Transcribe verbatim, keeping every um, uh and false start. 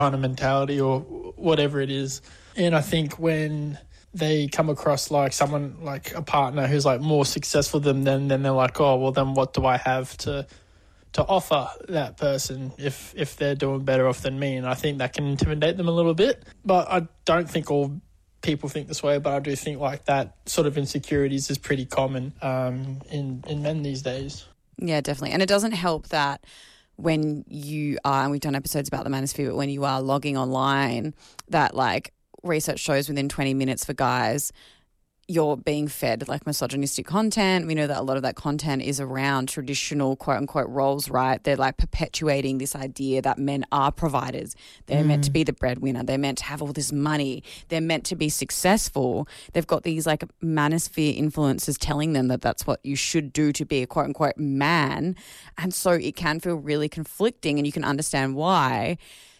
kind of mentality or whatever it is. And I think when they come across like someone like a partner who's like more successful than them, then they're like, oh, well, then what do I have to to offer that person if if they're doing better off than me? And I think that can intimidate them a little bit. But I don't think all people think this way, but I do think like that sort of insecurities is pretty common um, in, in men these days. Yeah, definitely. And it doesn't help that when you are, and we've done episodes about the manosphere, but when you are logging online, that like research shows within twenty minutes for guys, you're being fed like misogynistic content. We know that a lot of that content is around traditional quote unquote roles, right? They're like perpetuating this idea that men are providers. They're mm. meant to be the breadwinner. They're meant to have all this money. They're meant to be successful. They've got these like manosphere influencers telling them that that's what you should do to be a quote unquote man. And so it can feel really conflicting, and you can understand why.